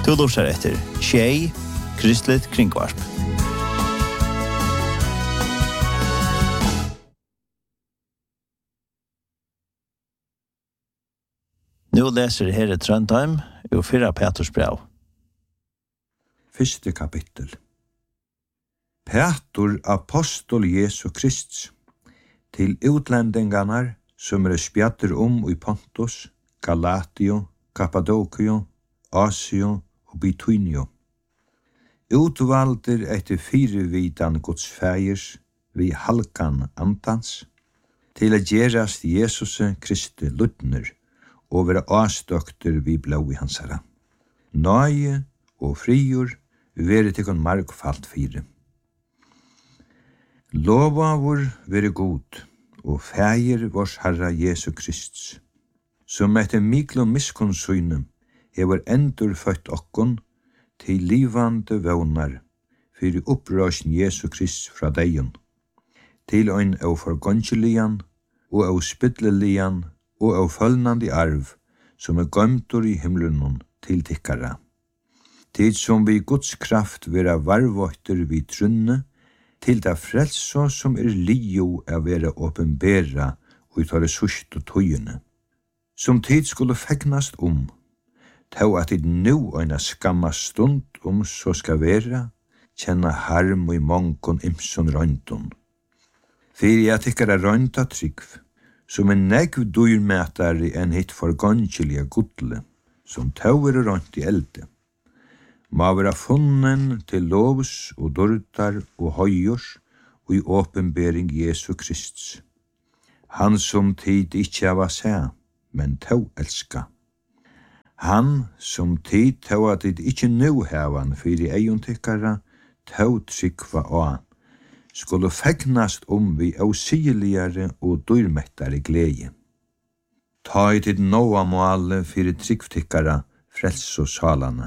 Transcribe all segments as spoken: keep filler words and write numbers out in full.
Du lurer etter Tjei, Kristelig Kringvarp. Nu leser Herre Trøndheim og fyrra Peters brev. Første kapittel. Petur, apostol Jesu Krist, til utlendingarna som er spjatter om i Pontus, Galatio, Kappadokio, Asio og Bitynio. Utvalder etter firevitan Guds fægers vi halkan antans, til at gerast Jesus Kristi lutner, og være avstøkter vi blå i hans herra. Nøye og frigjør være til kon markfalt fire. Lova vår være god, og fægir vårs Herra Jesu Krist, som etter miklo miskonsyne hever endur født okkon til livande vånar fyrir upprøsjen Jesu Krist fra deion, til ein av forgångelian og av spytlelian og av følnandi arv som er gømtur i himlunon til tikkara. Tid som vi Guds kraft vera varvåkter vi trunne, til det frelso som er lio av vera åpenbera og i tåre sust og tøyene, som tid skulle fegnast om, tau at det nu øyna skamma stund om så skal vera, kjenna harm og i mongon imson røyntun. Fyrir jeg tikkara røynta tryggv, som en negv dyrmætari enn hitt forgångeliga gudle, som tau er røynt i elde, må vera funnen til lovs og dordar og høyors og i åpenbering Jesu Krist. Han som tid ikkje av seg, men tau elska. Han som tid tau at det ikkje nu hevan fyrir eion tikkara, tau tryggva av, skulle fegnast om vi ausigeligare og dyrmettare glede. Ta i tid noa måle fyrir tryggvtikkara frels og salana.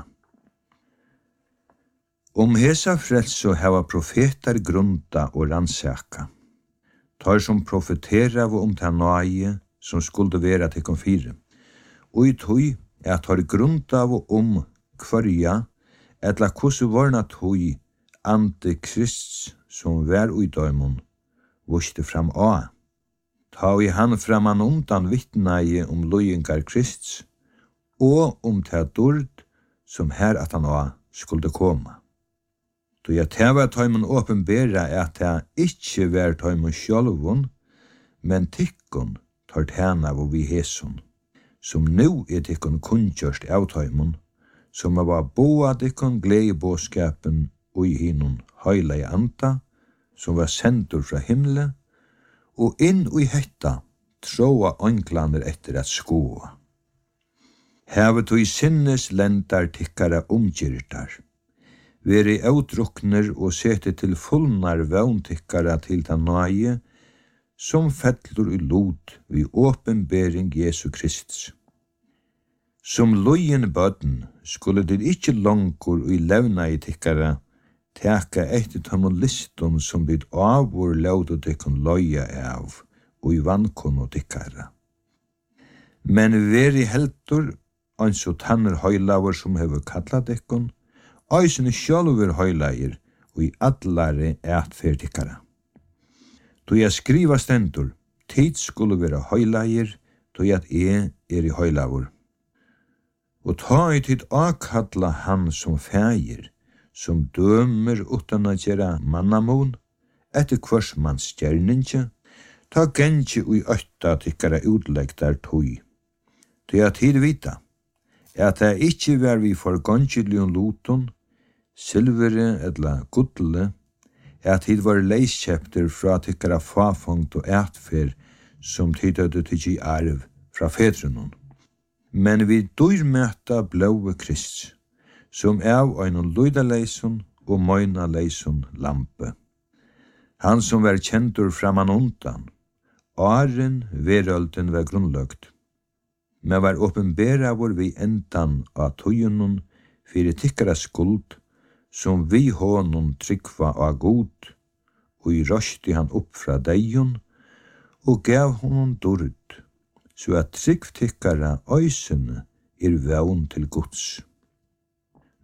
Om hesa frelso hava profetar grunda og rannsaka. Tar som profetera om ta nøye som skulle vera til konfire. Og i tøy er tar grunda om kvarja, etla kosu varna tøy ante Krist som vær ui døymon, vuste fram a. Ta i han framan undan vittnei om løyengar Krist, og om ta dord som her at han a skulle koma. Då jeg teva tøymon åpenbera at jeg ikkje vær tøymon sjálvun, men tikkun tar tjena hvor vi hesun, som nu er tikkun kunnkjørst av tøymon, som var boa tikkun gledebåskapen og i hinun høyla i anta, som var sendur fra himle, og inn og i hetta tråa ånglander etter at skoa. Hevet og i sinnes lendar tikkara omkyrtar, veri avdrukner og sete til fullnar våntikkara til ta nøye, som fettlur i lot vi åpenbering Jesu Kristus. Som lojen bøden skulle det ikkje langkur i levna i tikkara teka etter tomon liston som byd avur laudu tikkun loja av og i vankon og tikkara. Men veri heldur ans og tanner høylaver som hever kalla tikkun, Øysene sjálfur høylager og i allare ætfer tikkara. Då jeg skriva stendur, tid skulle vera høylager, då jeg er er i høylavur. Og ta i tid akkalla han som fægir, som dømer utan at gjera mannamon, etter hvers manns gjerninge, ta gengi ui øtta tikkara utlegtar tøy. Då jeg tid vita, at det ikkje var vi forgångelion luton, silvere eller gudle, at hid var leiskjepter fra tikkara fafongt og ætfer som tidøyde tikk i arv fra fedrunon. Men vi dyrmøta blåve Krist, som av einon luidaleison og moina leison lampe. Han som var kjentur framan undan, åren verølden var grunnløgt, men var åpenbera hvor vi endan av tøyunon fyrir tikkara skuld, som vi honom tryggva av god, og i røsti han opp fra deion, og gav honom dord, så at tryggvtikkara øysene er vevn til Guds.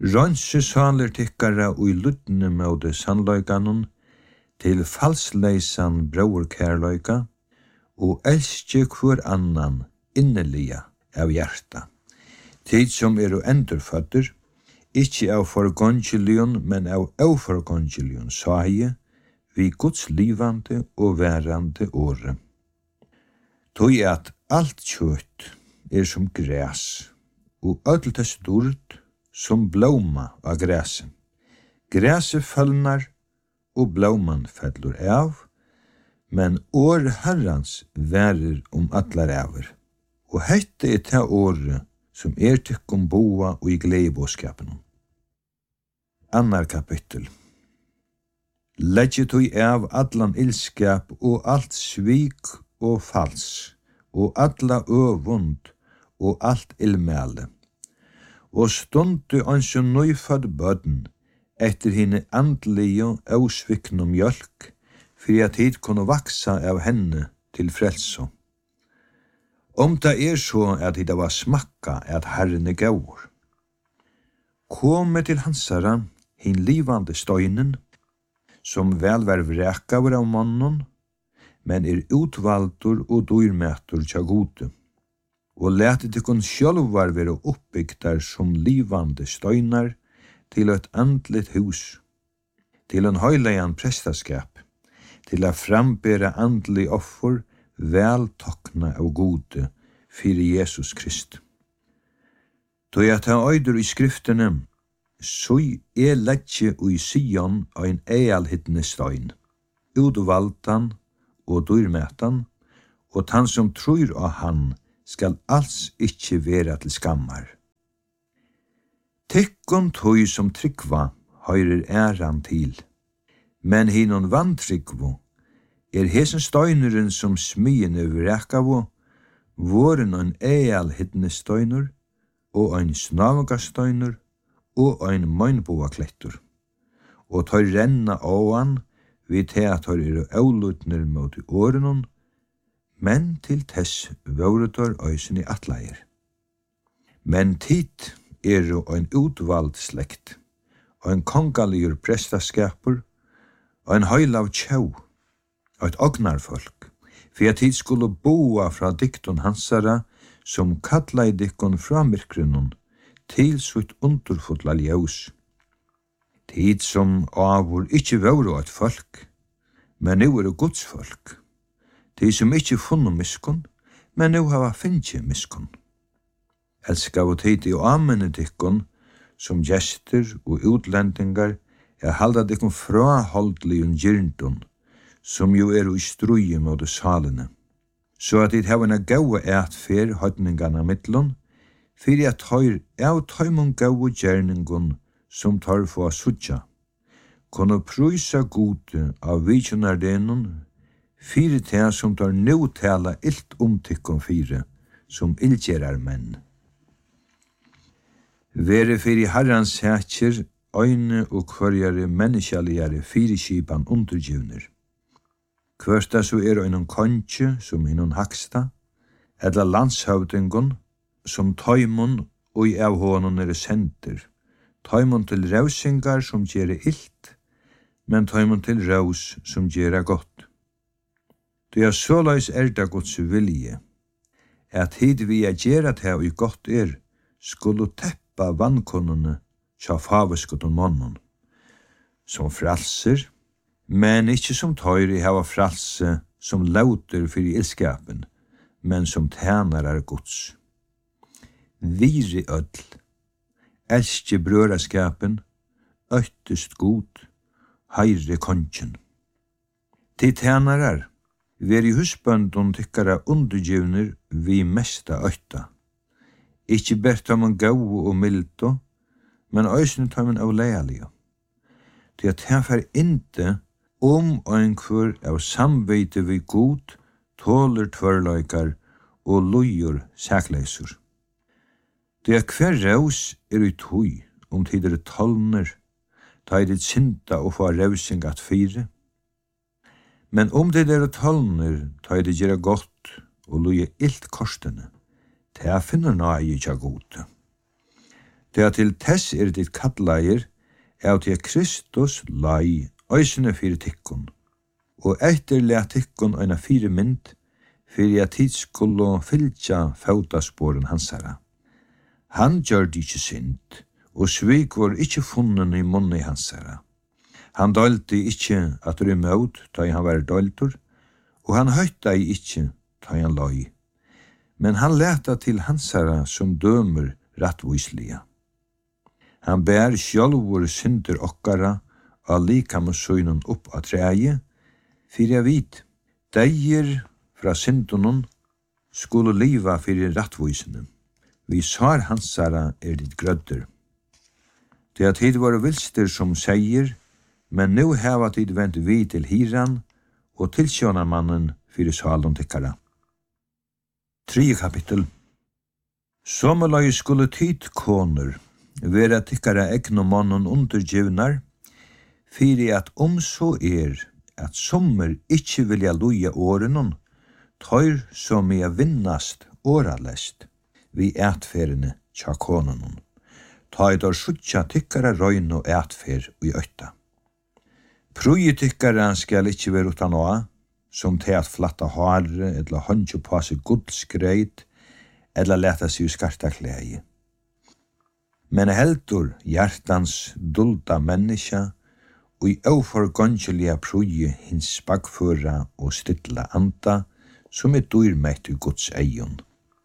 Rønse saler tikkara og i luttene med sannløyganon, til falsleisan brauerkærløyga, og elske hver annan innelia av hjerta. Tid som er og endurfødder, ikkje av forgångelion, men av avforgångelion, saie, vi Guds livande og værande åre. Tog at alt kjøtt er som græs, og öll tess dord som blóma av græse. Græse følnar, og blóman fellur av, men år herrans værer om allar æver. Og hette er ta åre som er tykkum boa og i gleibåskapen. Annar kapittel. Legge tog av allan ilskap og alt svik og fals, og alla øvund og alt ilmæle. Og stundu ansjå nøyfødd bødden, etter henne andlige og ausviknum mjölk, for at hit kunne vaksa av henne til frelso. Om det er så at det var smakka at Herren er gaur. Komme til hansara, hin livande støynen, som vel var vrekaver av mannen, men er utvaldur og dyrmætur tja gode, og lete tykkun sjálvar være oppbygtar som livande støynar til et andligt hus, til en høyleian prestaskap, til a frambera andlig offer vel tokna av gode fyrir Jesus Krist. Tog at han øyder i skriftene, sui er letje ui Sion ein ealhittne støyn, utvaldan og dyrmætan, og han som tror av han skal alls ikkje vera til skammar. Tykkun tøy som tryggva høyrer æran til, men hinnon vantryggvo er hesen støyneren som smyen over rekavo, våren ein eal hittne støyner, og ein snavgastøyner, og ein møgnboa klettur. Og tøy renna åan, vi te at tøy er aulutner mot årenon, men til tess våretor øysen i atleier. Men tid er jo ein utvald slekt, og ein kongaligur prestaskapur, og ein høylav tjau, og eit ognarfolk, for at tid skulle boa fra dikton hansara, som kalla i dikkon fra myrkrunnen, til sutt underfotla ljós. Tid som avur ikkje våru eit folk, men nu er det Guds folk. Tid som ikkje funnu miskun, men nu hava finnje miskun. Elska og tid i amene dikkon, som gjester og utlendingar, er halda dikkon fra holdligun gyrndun, som jo er i struje mot salene. Så at dit hava en gaua ætfer høytningarna mittlun, fyrir at høyr av tøymon gaua gjerningun som tar få sutja, kono prysa gode av vikjonardenun, fyrir te som tar nu tala ilt omtykkon fyrir, som ildgjerar menn. Vere fyrir herrans hætjer, øyne og kvarjare menneskjaligare fyrirskipan undergivner. Kvørsta så er øynon kontje som hinnon haksta, edla landshøvdingon, som tøymon og i av hånon er senter, tøymon til rausingar som gjere ilt, men tøymon til raus som gjere godt. Det er såleis erda Guds vilje, at hid vi er gjere til og godt er, skulle teppa vannkonene tja faveskotton månen, som fralser, men ikkje som tøyri hava fralse som lauter fyrir ilskapen, men som tænarar Guds. Viri öll, elskje brøraskapen, øttest god, heire kongen. Til tænarar, veri husbøndun tykkara undergivner vi mesta øtta. Ikkje bert om en gau og mildo, men øysene tar man av leialige. Til at her fer inte om øynkvur av samveite vi god, tåler tvørløykar og lujur sækleisur. Det er hver raus er i tøy, om tid er tolner, ta i ditt synda og få rausing at fire. Men om tid er tolner, ta i ditt gjøre godt og luje ilt korstene, ta finner nøye tja gode. Det til tess er ditt kattleier, er til Kristus lai, øysene fyrir tikkun, og etter lea tikkun øyna fire mynd, fyrir at tid skulle fylgja faudasporen hansara. Han gjør det ikke synd, og svik var ikke funnen i munni hansara. Han dølte ikke at du er mød, da han var døltur, og han høyta ikke, da han løy. Men han leta til hansara som dømer rattvislige. Han bær sjálvur synder okkara, og likamu søynun opp av treie, fyrir jeg vit, deir fra syndunum skulle liva fyrir rattvisene. Vi sar hansara er ditt grødder. Det at hit var vilster som seier, men nu heva tid vent vi til hiran og tilsjåna mannen fyrir salon tikkara. Tredje kapittel. Sommerløy skulle tid koner vera tikkara egnu mannen undergivnar, fyrir at om så er at sommer ikkje vilja luja årenon, tøyr som er vinnast åralest vi ætferene tja konenon. Tøydor sjutja tikkara røyn og ætfer i øtta. Prøye tikkara skal ikkje være utan å, som til at flatta hare, eller håndje på seg gudsgreit, eller leta seg skarta klægi. Men heldur hjertans dulda menneska, og i oforgongelige prøye hins bakføra og stilla anda, som er dyrmeit i Guds eion.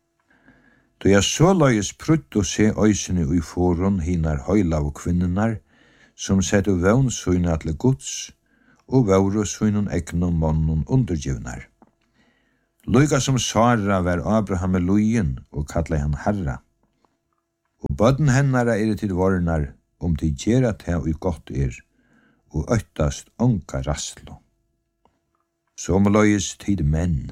Da jeg så løyes prutt å se øysene i foron hinar høyla og kvinnenar, som sette vevnsøyne til Guds, og vevresøynen egnom mannen undergivnar. Løyga som Sara var Abraham med løyen, og kallet han herra. Og bøden hennara er til vornar, om de gjerra til og godt er, og øytast onka raslo. Som løyes tid menn.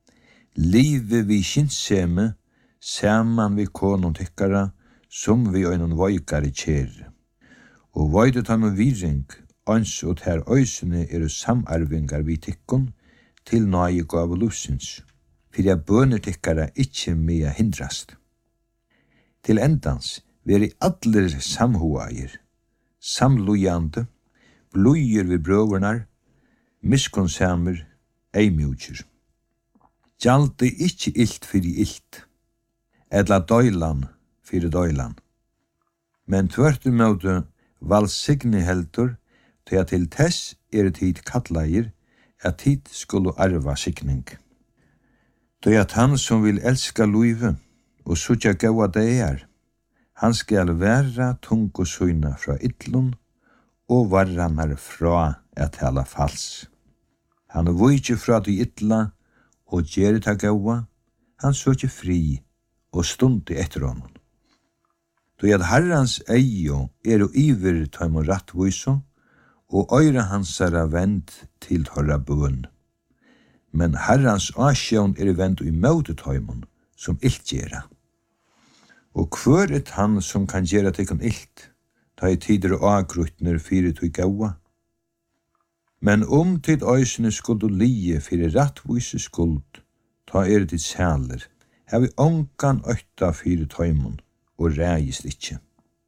Livet vi kintseme, saman vi konon tykkara, som vi øynon voikare kjere. Og voidet han og viring, ans og her øysene er samarvingar vi tykkon, til nøye gav lusins, fyrir jeg bøner tykkara ikkje mea hindrast. Til endans veri allir samhuair, samlujande, blujir vi brøvernar, miskonsamer, eimjúkir. Gjaldi ikkje illt fyrir illt, edla døylan fyrir døylan. Men tvørtumøte valsigni heldur, til at til tess er tid kattleir, at tid skulle arva signing. Til at han som vil elska luive, og sutja gaua deir, han skal vera tungu søyna fra ytlun, og varranar fra at hela fals. Han er vujtje fra du ytla, og gjerri ta gaua, han søkje fri, og stundi etter honom. Du at herrans eio er og iver taimon rattviso, og øyra hansara vend til torra bøn. Men herrans asjån er vend i møte taimon, som illt gjerra. Og hver er han som kan gjerra tikon illt, ta i tider og agrutner fyrir tui gaua. Men om tid øysene skuld og lie fyrir rattvise skuld, ta er dit sæler, har vi ongan øyta fyrir taimon, og reist ikkje.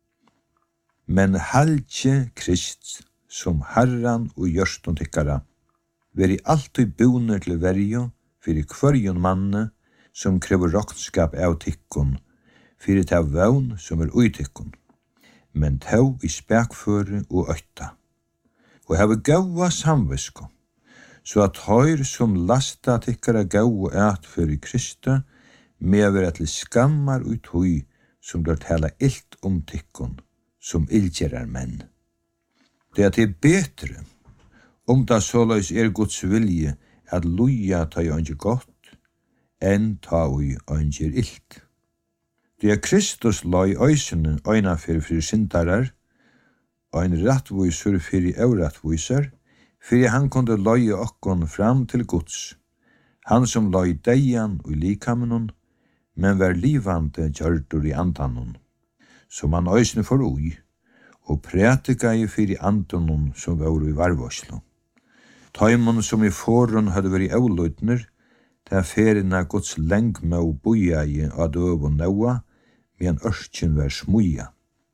Men halje Krist, som herran og gjørston tykkara, veri alltid boner til verjo fyrir kvarjon manne, som krever roknskap av tykkon, fyrir ta vevn som er ui tykkon, men tau i spekføre og øyta. Og hava gaua samvisko, så at høyr som lasta tykkara gaua eit fyrir Krista, med vera til skammar ut hui, som dør tala illt om tykkon, som ildgjerar menn. Det er til betre, om da såleis er Guds vilje at luja ta i ønge godt, enn ta i ønge illt. Det er Kristus la i øysene øyna fyrir fyrir syndarar, ein rattvisur fyrir euratvisar, fyrir han kunde løye okkon fram til Guds, han som la i deian og i likamenon, men var livande gjørdur i andanon, som han øysene for ui, og prætika i fyrir andanon som var i varvoslo. Taimon som i foron hadde vært euløytner, ta ferina Guds lengme og boja i av døv og naua, men ørskjen var smuja.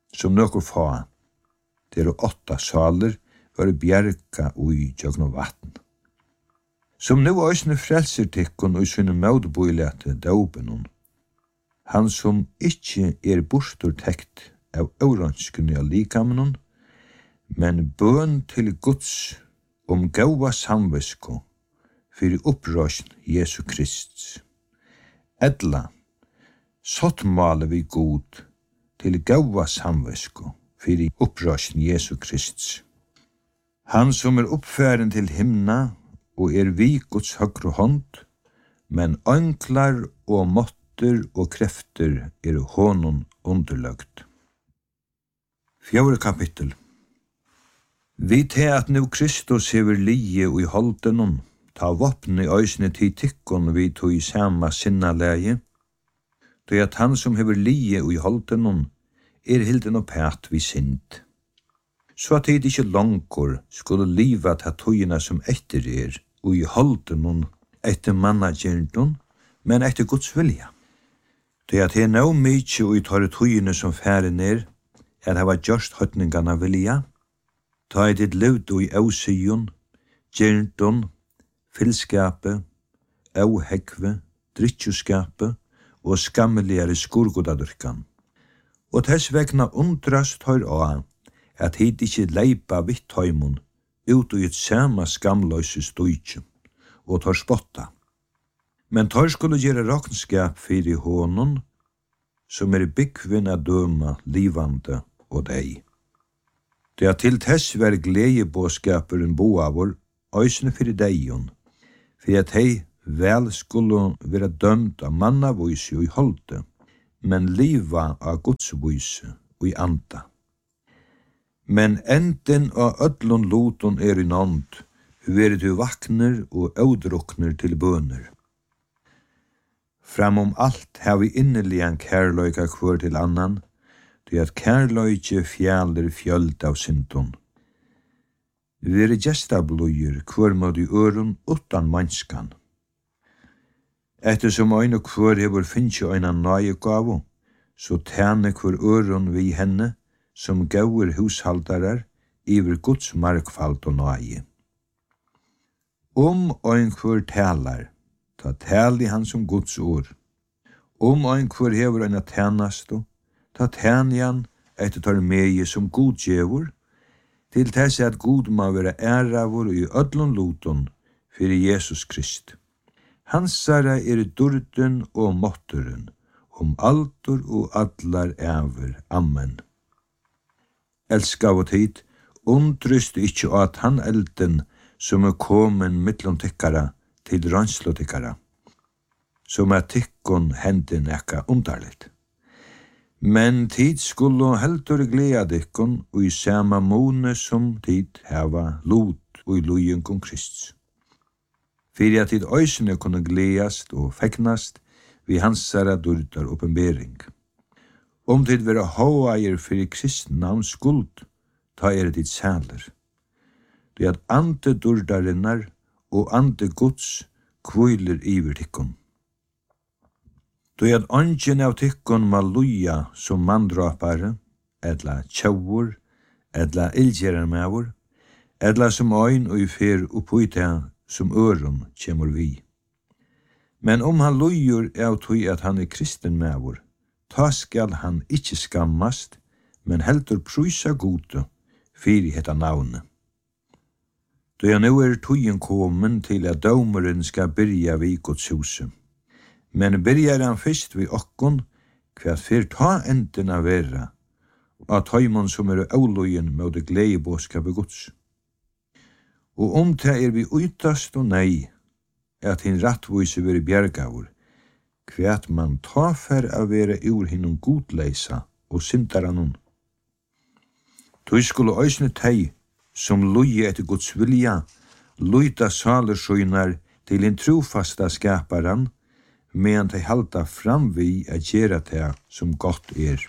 som nøkker få. Det er åtta saler var bjerka ui jøgn vatn. Som nu òsne frelser tikkun og sinne mødboilete daubenon. Han som ikkje er bortur tekt av øranskene av likamenon, men bøn til Guds om gaua samvisko fyrir opprøsn Jesu Krist. Edla, sått male vi god til gaua samvisko fyrir opprøsn Jesu Krist. Han som er oppfæren til himna og er vi Guds høgre hånd, men anklar og måtter og krefter er honom underløgt. Fjore kapittel. Vi til at nu Kristus hever lie og i holdenon, ta vopne i øysene til tikkon vi tog i sama sinna leie, då at han som hever lie og i holdenon er hilden og pæt vi sind. Så at det ikke langkor skulle liva ta tøyina som etter er, og i holdenon etter mannagerndon, men etter Guds vilja. Det at det er nå mykje og i tar tøyina som fære ner, at det var gjørst høytningarna vilja, ta i ditt levd og i ausijon, gerndon, fylskapet, auhekve, drittjuskapet og skammeligare skurgodadurkan. Og tess vegna undrast høyr av at hit ikkje leipa vitt høymon ut og i et sama skamløse støytje, og tar spotta. Men tar skulle gjøre raknskap fyrir honon, som er byggvinn av døma, livande og deg. Det er til tess vær gledebåskaperen boavor, øysene fyrir deion, for at hei vel skulle være dømt av mannavøyse og i holde, men liva av godsvøyse og i anda. Men enden av ødlon loton er i nånd, veret du vakner og ødrukner til bøner. Framom alt har vi innerlig en kærløyka kvør til annan, det at kærløyke fjaller fjöld av syndon. Vere gestabløyer kvør må du øron utan manskan. Ettersom øyne kvør hever finnje øyne nøye gavo, så tæne kvør øron vi henne, som gauer hushaldarar iver Guds markfalt og nøye. Om øyn kvør talar, ta tal i han som Guds ord. Om øyn kvør hever øyne tænasto, ta tæn i han etter tar meie som god djevor, til tess at god må være æravor i ødlon loton fyrir Jesus Krist. Hansara er durden og måtteren, om altor og allar æver. Amen. Elska og tid, undrust ikkje at han elden som er komen mittlom tikkara til rønslo tikkara, som er tikkon hendin ekka undarligt. Men tid skulle heldur gleda dikkon og i sama mone som tid heva lot og i lujen kong Krist. Fyrir at tid øysene kunne gledast og fegnast vi hansara durdar oppenbering. Om tid vera håaier fyrir kristna navns skuld, ta er dit sæler. Det at ante durdarinnar og ante Guds kviler iver tikkon. Det at ongen av tikkon ma luja som mandrapare, edla tjaur, edla ilgjerarmavur, edla som øyn og i fer oppuita som øron kjemur vi. Men om han lujer av tog at han er kristen mavur, ta skal han ikkje skammast, men heldur prysa gode fyrir hetta navnet. Då jeg nu er togjen komen til at dømeren skal byrja vi Guds huset. Men byrjar han fyrst vi okkon, kvært fyr ta endina vera, at høymon som er avlojen med det gledebåskapet Guds. Og om det er vi uitast og nei, at hin rattvise veri bjergavur, kvært man ta fer a vera ur hinnom godleisa og syndaranun. Tui skulle øysne tei, som loje etter Guds vilja, luita salersøynar til en trofasta skaparan, medan de halda fram vi a gjera det som godt er.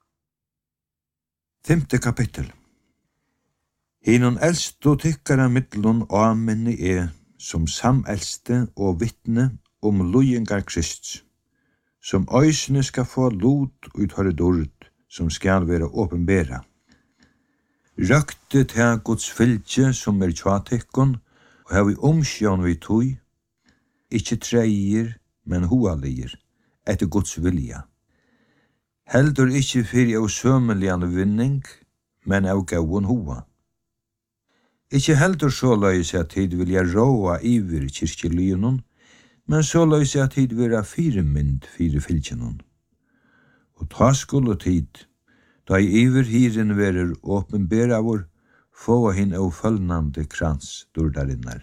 Femte kapittel. Hinnon eldstu tykkara mittlun amenni er som samelste og vittne om lojengar Krist, som øysene skal få lot ut høyre dord, som skal være åpenbæra. Røkte til Guds fylgje som er tjatikkon, og har vi omsjån vi tog, ikkje treier, men hoalir, etter Guds vilja. Heldur ikkje fyrir av sømelian vinning, men av gauon hoa. Ikkje heldur så løys at tid vilja råa iver kyrkjelionon, men så løys at tid vera firemynd fyrir fylgjenon. Og ta skulle tid, da i iver hiren verer åpenbæra vår, få hinn av følgande krans durdarinnar.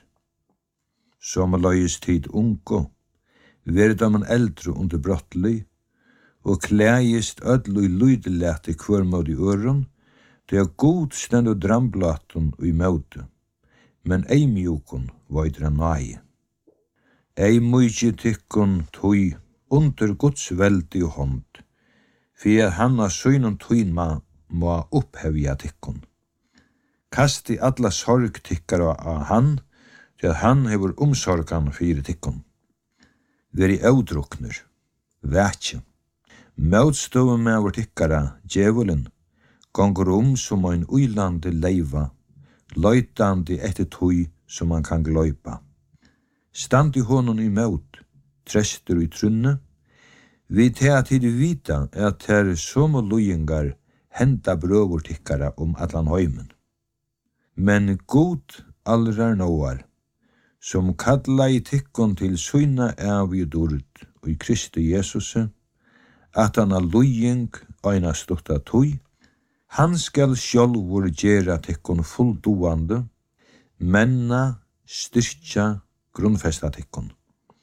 Som løys tid unko, verda man eldre under brottelig, og klægist ødlu i lydelete kvørmåd i øron, det er god stend og dramblaton i møte, men ei mjukon vaidra nøye. Ei mykje tykkon tøy under Guds veldig hånd, for at han av søgnon tøyma må opphevja tykkon. Kast i alla sorg tykkara av han, til at han hever omsorgan fyrir tykkon. Veri eudrukner, vætje. Møtstøve med vår tykkara, djevelen, gongur om som ein uilande leiva, løytandi etter tøy som man kan gløypa. Stand i honon i møt, trester i trunne, vi til at tid vita at her som lujingar henta brøvur tykkara om atlan høymen. Men god allrar nåar, som kalla i tykkon til søyna avgjudord og i Kristi Jesus, at han er lujing øyna stutta tøy, han skal sjálvur gera tykkon fulldoande, menna, styrkja, grunnfesta tykkon.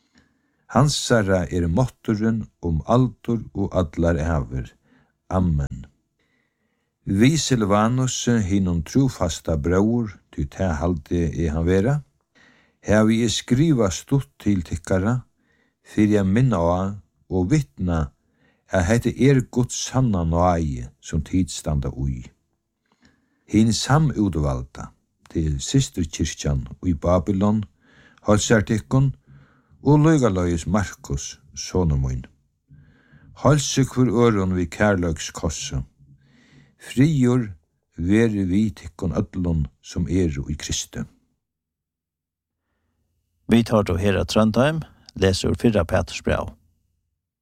Hansara er måtturen om aldur og allar haver. Amen. Vi Silvanus, hinnom trofasta braur, ty ta halde er han vera, her vi er skriva stort til tykkara, fyrir jeg minna av og vittna at hette er Guds sanna nøye som tidstanda ui. Hinn samutvalda til systerkirkjan i Babylon, halsar tykkon, og løygaløyes Markus, sonemoin. Halse hver øron vi kærløks kosse. Frigjør vere vi tykkon ødlon som er i Kristi. Vi tar til Hera Trondheim, leser fyrra Peters brev.